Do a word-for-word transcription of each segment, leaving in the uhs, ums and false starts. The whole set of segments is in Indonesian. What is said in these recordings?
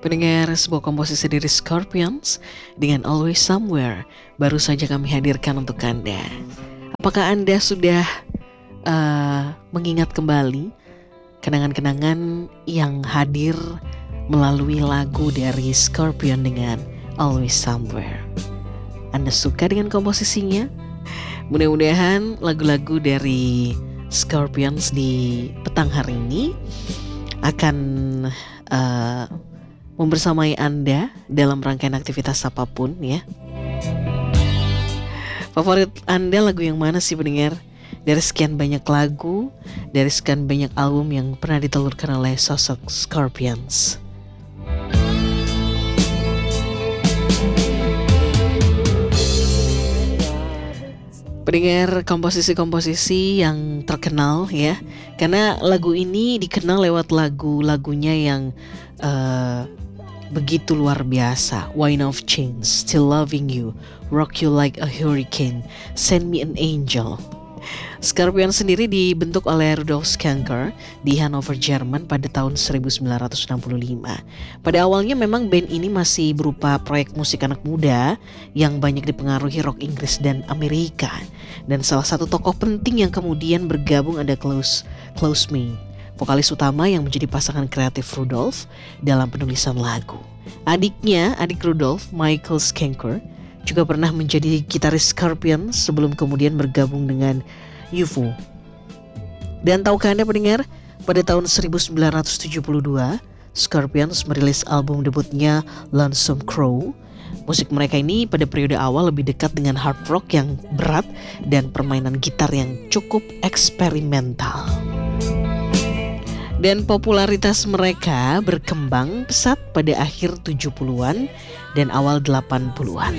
Pendengar, sebuah komposisi dari Scorpions dengan Always Somewhere baru saja kami hadirkan untuk Anda. Apakah Anda sudah uh, mengingat kembali kenangan-kenangan yang hadir melalui lagu dari Scorpion dengan Always Somewhere? Anda suka dengan komposisinya? Mudah-mudahan lagu-lagu dari Scorpions di petang hari ini akan uh, membersamai Anda dalam rangkaian aktivitas apapun ya. Favorit Anda lagu yang mana sih pendengar? Dari sekian banyak lagu, dari sekian banyak album yang pernah ditelurkan oleh sosok Scorpions. Pendengar, komposisi-komposisi yang terkenal ya. Karena lagu ini dikenal lewat lagu-lagunya yang uh, begitu luar biasa. Wine of Change, Still Loving You, Rock You Like a Hurricane, Send Me an Angel. Scorpion sendiri dibentuk oleh Rudolf Schenker di Hanover, Jerman pada tahun seribu sembilan ratus enam puluh lima. Pada awalnya memang band ini masih berupa proyek musik anak muda yang banyak dipengaruhi rock Inggris dan Amerika. Dan salah satu tokoh penting yang kemudian bergabung ada Klaus, Klaus Meine, vokalis utama yang menjadi pasangan kreatif Rudolf dalam penulisan lagu. Adiknya, adik Rudolf, Michael Schenker, juga pernah menjadi gitaris Scorpion sebelum kemudian bergabung dengan U F O. Dan tahukah Anda pendengar, pada tahun seribu sembilan ratus tujuh puluh dua, Scorpions merilis album debutnya Lonesome Crow. Musik mereka ini pada periode awal lebih dekat dengan hard rock yang berat dan permainan gitar yang cukup eksperimental. Dan popularitas mereka berkembang pesat pada akhir tujuh puluhan dan awal delapan puluhan.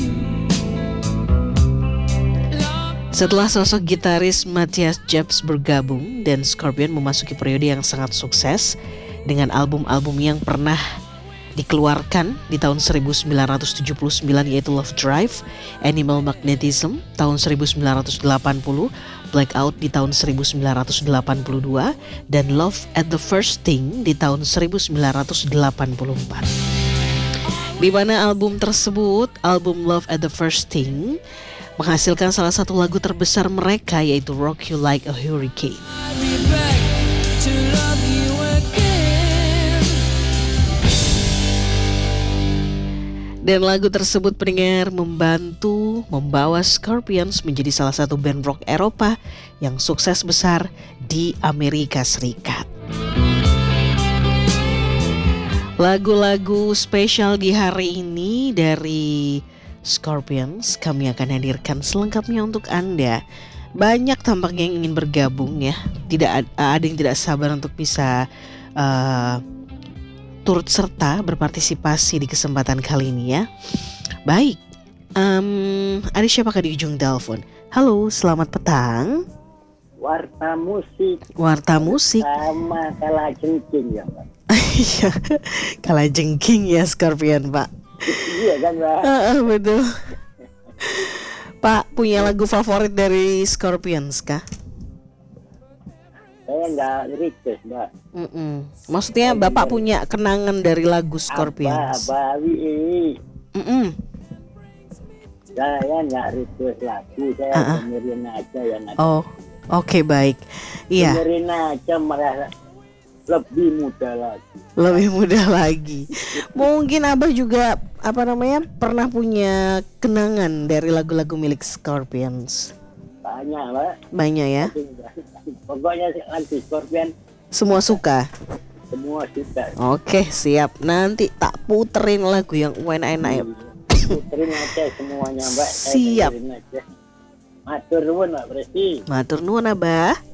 Setelah sosok gitaris Matthias Jebs bergabung dan Scorpion memasuki periode yang sangat sukses dengan album-album yang pernah dikeluarkan di tahun seribu sembilan ratus tujuh puluh sembilan yaitu Love Drive, Animal Magnetism tahun seribu sembilan ratus delapan puluh, Blackout di tahun seribu sembilan ratus delapan puluh dua, dan Love at the First Sting di tahun seribu sembilan ratus delapan puluh empat. Di mana album tersebut, album Love at the First Sting, menghasilkan salah satu lagu terbesar mereka yaitu Rock You Like a Hurricane. Dan lagu tersebut pendengar membantu membawa Scorpions menjadi salah satu band rock Eropa yang sukses besar di Amerika Serikat. Lagu-lagu spesial di hari ini dari Scorpions kami akan hadirkan selengkapnya untuk Anda. Banyak tampaknya yang ingin bergabung ya. Tidak ada yang tidak sabar untuk bisa uh, turut serta berpartisipasi di kesempatan kali ini ya. Baik, um, ada siapakah di ujung telepon? Halo, selamat petang. Warta musik. Warta musik. Sama kalajengking ya Pak. Iya, kalajengking ya Scorpion Pak. Iya kan Pak. Uh, betul. Pak, punya lagu favorit dari Scorpions kah? Saya nggak request Mbak. Mm-mm. Maksudnya Bapak punya kenangan dari lagu Scorpions? Apa, Bawi. Mm-mm. Saya nggak request lagu, saya Uh-uh. dengerin aja yang ada. Oh, oke okay, baik. Iya. Dengerin aja malah lebih muda lagi. Lebih mudah lagi. Mungkin Abah juga apa namanya pernah punya kenangan dari lagu-lagu milik Scorpions. Banyak Pak. Banyak ya. Pokoknya lagu Scorpion semua suka. semua suka. Oke siap. Nanti tak puterin lagu yang enak-enak ya. Puterin aja semuanya Mbak. Siap. Matur nuwun Mbak Presti. Matur nuwun Abah.